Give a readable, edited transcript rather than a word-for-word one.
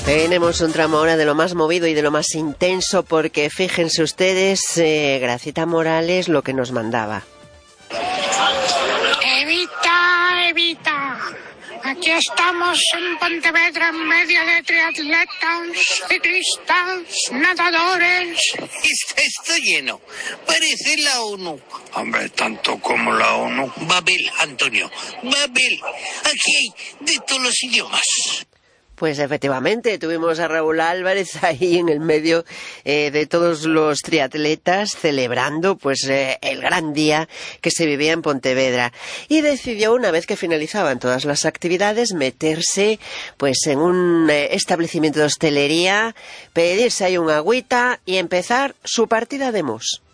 Tenemos un tramo ahora de lo más movido y de lo más intenso porque fíjense ustedes, Gracita Morales lo que nos mandaba. Evita. Aquí estamos en Pontevedra en medio de triatletas, ciclistas, nadadores. Está lleno. Parece la ONU. Hombre, tanto como la ONU. Babel, Antonio. Babel. Aquí hay de todos los idiomas. Pues efectivamente, tuvimos a Raúl Álvarez ahí en el medio de todos los triatletas celebrando pues el gran día que se vivía en Pontevedra. Y decidió, una vez que finalizaban todas las actividades, meterse pues en un establecimiento de hostelería, pedirse ahí un agüita y empezar su partida de mus.